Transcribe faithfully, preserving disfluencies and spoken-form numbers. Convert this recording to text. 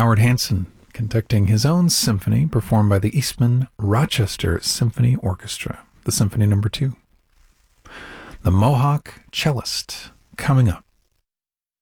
Howard Hanson conducting his own symphony performed by the Eastman Rochester Symphony Orchestra, the Symphony Number Two. The Mohawk Cellist coming up